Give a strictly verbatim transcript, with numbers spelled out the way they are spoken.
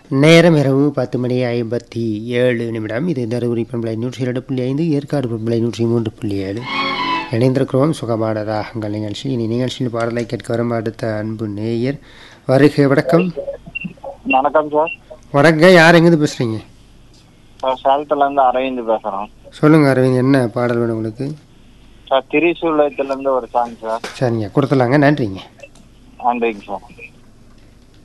நேரம் இரவு பத்து மணி ஐம்பத்தி ஏழு நிமிடம். இது தருமபுரி பண்பலை நூற்றி இரண்டு புள்ளி ஐந்து, ஏற்காடு பண்பலை நூற்றி மூன்று புள்ளி ஏழு. இணைந்திருக்கிறோம் சுகமான ராகங்கள் நிகழ்ச்சி. இனி நிகழ்ச்சியில் பாடலை கேட்க வரும் அடுத்த அன்பு நேயர் வருகை. வணக்கம். வணக்கம் சார். வணக்கம். யார் எங்கேருந்து பேசுறீங்க? சார் சேலத்துலேருந்து அரவிந்த் பேசுகிறோம். சொல்லுங்க அரவிந்த், என்ன பாடல் வேணும் உங்களுக்கு? சார் திரிசூலத்துலேருந்து ஒரு சாங் சார். சரிங்க, கொடுத்துலாங்க. நன்றிங்க. நன்றிங்க சார்.